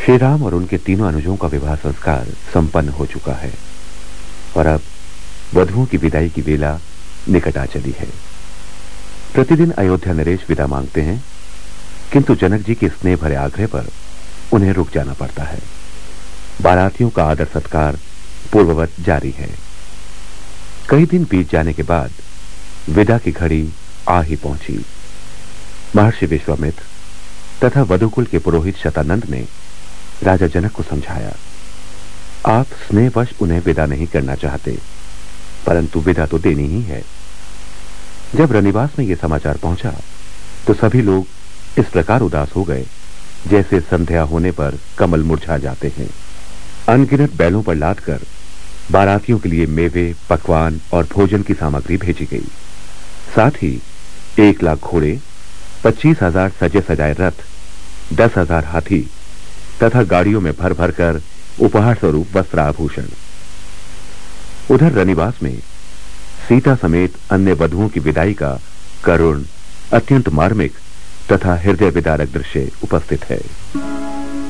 श्री राम और उनके तीनों अनुजों का विवाह संस्कार संपन्न हो चुका है और अब वधुओं की विदाई की वेला निकट आ चली है। प्रतिदिन अयोध्या नरेश विदा मांगते हैं, किंतु जनक जी के स्नेह भरे आग्रह पर उन्हें रुक जाना पड़ता है। बारातियों का आदर सत्कार पूर्ववत जारी है। कई दिन बीत जाने के बाद विदा की घड़ी आ ही पहुंची। महर्षि विश्वामित्र तथा वधुकुल के पुरोहित शतानंद ने राजा जनक को समझाया, आप स्नेहवश उन्हें विदा नहीं करना चाहते, परंतु विदा तो देनी ही है। जब रनिवास में यह समाचार पहुंचा तो सभी लोग इस प्रकार उदास हो गए जैसे संध्या होने पर कमल मुरझा जाते हैं। अनगिनत बैलों पर लादकर बारातियों के लिए मेवे, पकवान और भोजन की सामग्री भेजी गई। साथ ही 1 लाख घोड़े, 25,000 सजे सजाए रथ, 10,000 हाथी तथा गाड़ियों में भर भर कर उपहार स्वरूप वस्त्राभूषण। उधर रनिवास में सीता समेत अन्य वधुओं की विदाई का करुण, अत्यंत मार्मिक तथा हृदय विदारक दृश्य उपस्थित है।